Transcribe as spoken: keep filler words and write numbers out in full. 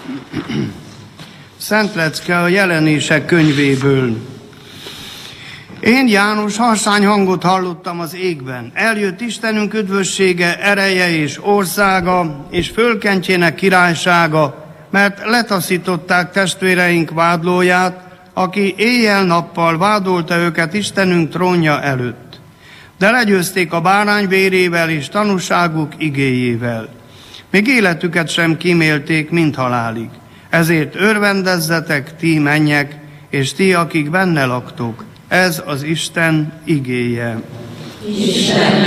Szent lecke a Jelenések könyvéből. Én, János, harsány hangot hallottam az égben. Eljött Istenünk üdvössége, ereje és országa, és fölkentjének királysága, mert letaszították testvéreink vádlóját, aki éjjel-nappal vádolta őket Istenünk trónja előtt. De legyőzték a bárány vérével és tanúságuk igéjével. Még életüket sem kímélték, mint halálig. Ezért örvendezzetek, ti mennyek, és ti, akik benne laktok. Ez az Isten igéje. Isten